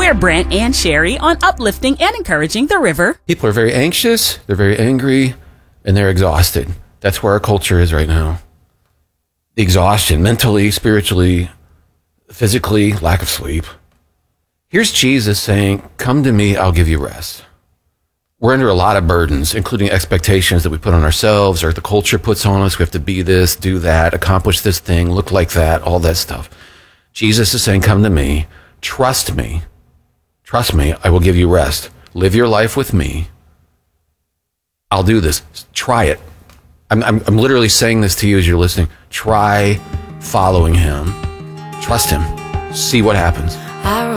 We're Brent and Sherry on uplifting and encouraging the river. People are very anxious, they're very angry, and they're exhausted. That's where our culture is right now. The exhaustion, mentally, spiritually, physically, lack of sleep. Here's Jesus saying, come to me, I'll give you rest. We're under a lot of burdens, including expectations that we put on ourselves or the culture puts on us. We have to be this, do that, accomplish this thing, look like that, all that stuff. Jesus is saying, come to me, trust me. Trust me, I will give you rest. Live your life with me. I'll do this. Try it. I'm literally saying this to you as you're listening. Try following him. Trust him. See what happens.